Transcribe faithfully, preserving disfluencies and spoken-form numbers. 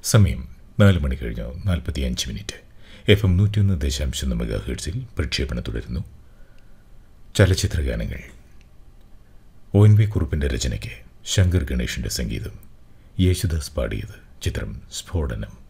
സമയം നാല് മണി കഴിഞ്ഞ് നാൽപ്പത്തി അഞ്ച് മിനിറ്റ്. എഫ് എം നൂറ്റിയൊന്ന് ദശാംശം മെഗാ ഹെർട്സിൽ പ്രക്ഷേപണം തുടരുന്നു. ചലച്ചിത്രഗാനങ്ങൾ. ഒ എൻ വി കുറുപ്പിൻ്റെ രചനയ്ക്ക് ശങ്കർ ഗണേഷിൻ്റെ സംഗീതം. യേശുദാസ് പാടിയത്. ചിത്രം സ്ഫോടനം.